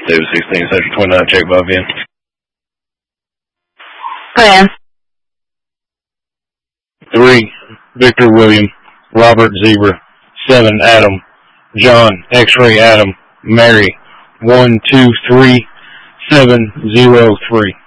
David 16, Central 29, check by VN. Plan. 3, Victor William, Robert Zebra, 7, Adam, John, X-Ray Adam, Mary, 123 703.